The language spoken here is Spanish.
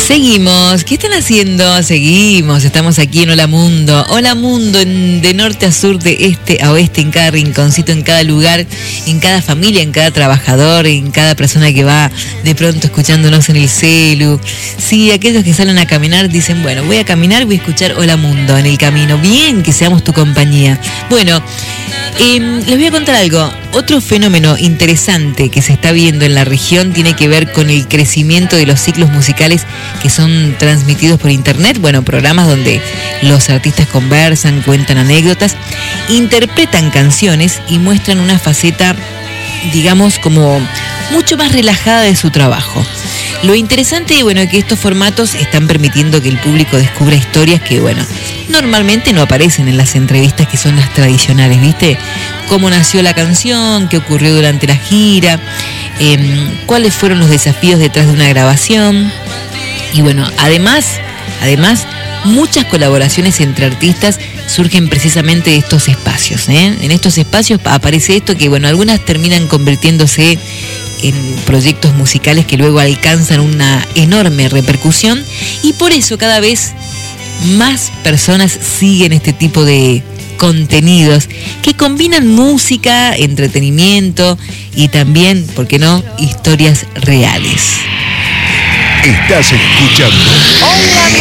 Seguimos, ¿qué están haciendo? Seguimos, estamos aquí en Hola Mundo. Hola Mundo, de norte a sur, de este a oeste, en cada rinconcito, en cada lugar, en cada familia, en cada trabajador, en cada persona que va de pronto escuchándonos en el celu. Sí, aquellos que salen a caminar dicen, bueno, voy a caminar, voy a escuchar Hola Mundo en el camino. Bien, que seamos tu compañía. Bueno, les voy a contar algo. Otro fenómeno interesante que se está viendo en la región tiene que ver con el crecimiento de los ciclos musicales que son transmitidos por internet. Bueno, programas donde los artistas conversan, cuentan anécdotas, interpretan canciones y muestran una faceta, digamos, como mucho más relajada de su trabajo. Lo interesante, bueno, es que estos formatos están permitiendo que el público descubra historias que, bueno, normalmente no aparecen en las entrevistas que son las tradicionales, ¿viste? Cómo nació la canción, qué ocurrió durante la gira, cuáles fueron los desafíos detrás de una grabación. Y bueno, además, muchas colaboraciones entre artistas surgen precisamente de estos espacios, ¿eh? En estos espacios aparece esto que, bueno, algunas terminan convirtiéndose en proyectos musicales que luego alcanzan una enorme repercusión, y por eso cada vez más personas siguen este tipo de contenidos que combinan música, entretenimiento y también, ¿por qué no?, historias reales. Estás escuchando.